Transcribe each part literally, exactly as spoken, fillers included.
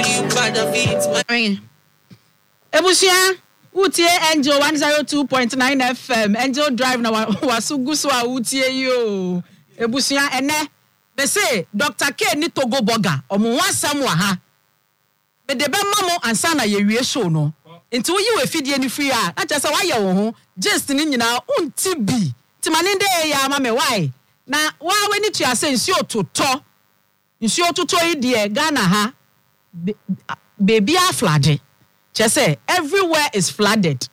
Ebusia Utie Angel one oh two point nine F M Angel Drive na wasugu so a utie yo Ebusia ene be say Doctor K ni Togo Burger omo wansam wa ha be de be mamo ansa na ye wie show no enti wo yi we fidie ni free a na chese wa ye wo ho just ni nyina unti bi timane de ya ma me why na wa we ni tua se nsi ototo nsi ototo yi de Ghana ha baby a flooded. Chese everywhere is flooded.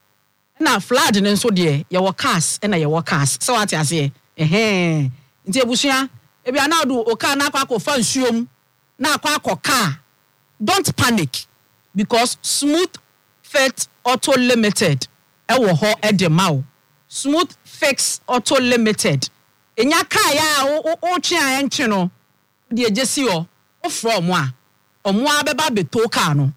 Na flood ne nso de ye wo cars na ye wo cars. So what you say? Eh nti ebusua e bia na do o car na akwa akofa nsuom na akwa akoka. Don't panic because Smooth Fix Auto Limited e wo ho e de ma wo. Smooth Fix Auto Limited. Enya car ya o o twe an ntwe no de ejesi o o from a omo abeba beto car no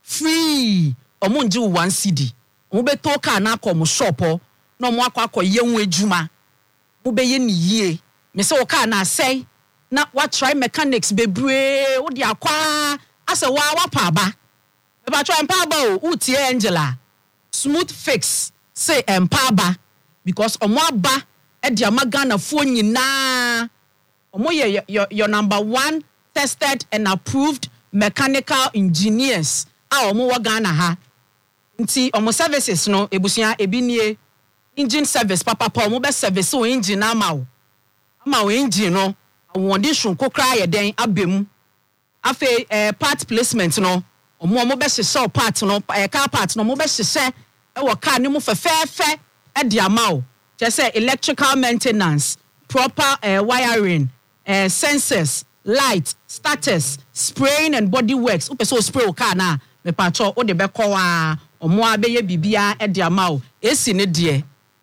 free omo nji one C D omo beto car na akom shop na omo akwa akoyenwu ejuma mo beye ni yie me se o car na asai na what try mechanics bebre wo de akwa ase wa wapa ba e ba try empa ba o utie Angela Smooth Fix say empa ba because omo aba e de amagana fo nyina omo ye your, your number one tested and approved mechanical engineers a omo wa Ghana ha nti omo services no ebusia ebinie engine service papa pa omo be service o engine ama o ama o engine no awon shun kokra ye den abem afa eh, part placement no omo omo be hye part no eh, car part no omo be hye e wo car ni mu fefefe e de ama o je say electrical maintenance proper eh, wiring eh, sensors light starters spraying and body works upe so spray o car na me pacho o de be kwa omo abeye bibia e de ama o esi ne de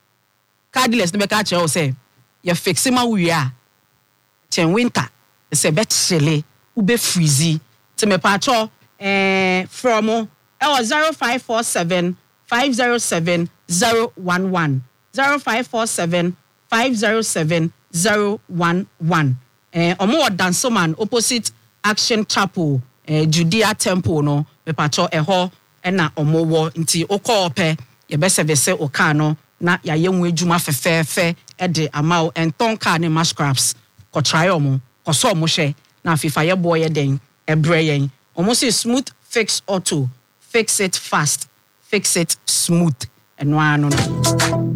car dealers ne be ka che o say ye fix ma wi a chen winter se be chile ube freezy te me pacho eh from e o zero five four seven five zero seven zero one one zero five four seven five zero seven zero one one. Eh, omo Dansoman opposite Action Chapel, eh, Judea Temple no, me pacho eho ena omo wo nti okọ ope ye be service o car no na ya yenwu ejuma fefefe e de amao enton car ne ma scraps ko try omo ko so omo hye na afifa ye boy ye den e bre yen omo say Smooth Fix Auto, fix it fast, fix it smooth eno ano no.